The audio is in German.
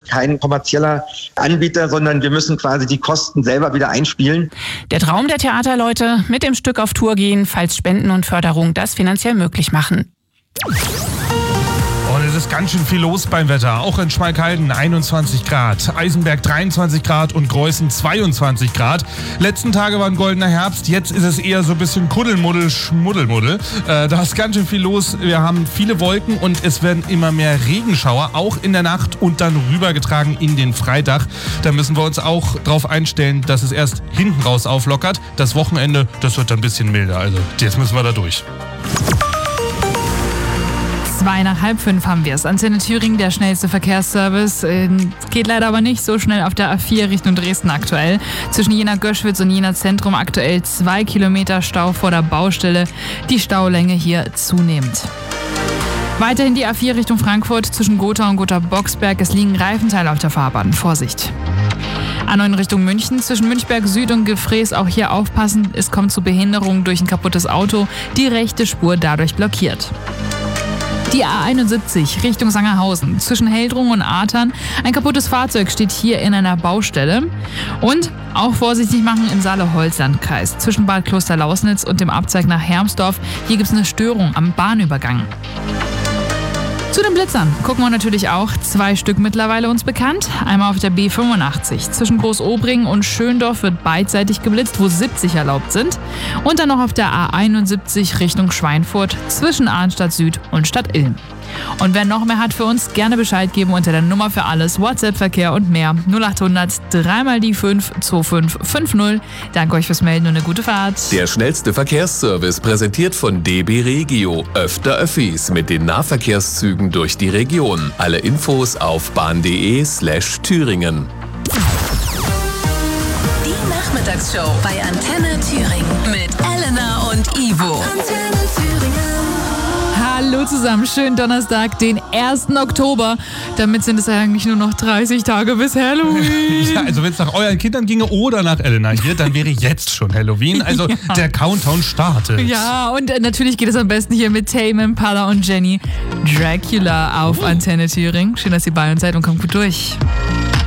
kein kommerzieller Anbieter, sondern wir müssen quasi die Kosten selber wieder einspielen. Der Traum der Theaterleute: mit dem Stück auf Tour gehen, falls Spenden und Förderung das finanziell möglich machen. Und es ist ganz schön viel los beim Wetter. Auch in Schmalkalden 21 Grad, Eisenberg 23 Grad und Greußen 22 Grad. Letzten Tage war ein goldener Herbst, jetzt ist es eher so ein bisschen Kuddelmuddel, Schmuddelmuddel. Da ist ganz schön viel los. Wir haben viele Wolken und es werden immer mehr Regenschauer, auch in der Nacht und dann rübergetragen in den Freitag. Da müssen wir uns auch darauf einstellen, dass es erst hinten raus auflockert. Das Wochenende, das wird dann ein bisschen milder. Also jetzt müssen wir da durch. 4:02 haben wir es. Antenne Thüringen, der schnellste Verkehrsservice. Geht leider aber nicht so schnell auf der A4 Richtung Dresden aktuell. Zwischen Jena-Göschwitz und Jena-Zentrum aktuell 2 Kilometer Stau vor der Baustelle. Die Staulänge hier zunehmend. Weiterhin die A4 Richtung Frankfurt zwischen Gotha und Gotha-Boxberg. Es liegen Reifenteile auf der Fahrbahn. Vorsicht. A9 Richtung München, zwischen Münchberg Süd und Gefrees auch hier aufpassen. Es kommt zu Behinderungen durch ein kaputtes Auto. Die rechte Spur dadurch blockiert. Die A71 Richtung Sangerhausen, zwischen Heldrung und Artern. Ein kaputtes Fahrzeug steht hier in einer Baustelle. Und auch vorsichtig machen im Saale-Holz-Landkreis, zwischen Bad Klosterlausnitz und dem Abzweig nach Hermsdorf. Hier gibt es eine Störung am Bahnübergang. Zu den Blitzern gucken wir natürlich auch. 2 Stück mittlerweile uns bekannt. Einmal auf der B85. Zwischen Großobringen und Schöndorf wird beidseitig geblitzt, wo 70 erlaubt sind. Und dann noch auf der A71 Richtung Schweinfurt zwischen Arnstadt Süd und Stadt Ilm. Und wer noch mehr hat für uns, gerne Bescheid geben unter der Nummer für alles, WhatsApp-Verkehr und mehr 0800 3 die 5 2550. Danke euch fürs Melden und eine gute Fahrt. Der schnellste Verkehrsservice präsentiert von DB Regio. Öfter Öffis mit den Nahverkehrszügen durch die Region. Alle Infos auf bahn.de/Thüringen. Die Nachmittagsshow bei Antenne Thüringen mit Elena und Ivo. Antenne Thüringen. Hallo zusammen, schönen Donnerstag, den 1. Oktober. Damit sind es eigentlich nur noch 30 Tage bis Halloween. Ja, also wenn es nach euren Kindern ginge oder nach Elena hier, dann wäre jetzt schon Halloween. Also ja. Der Countdown startet. Ja, und natürlich geht es am besten hier mit Tame Impala und Jenny Dracula auf Antenne Thüringen. Schön, dass ihr bei uns seid und kommt gut durch.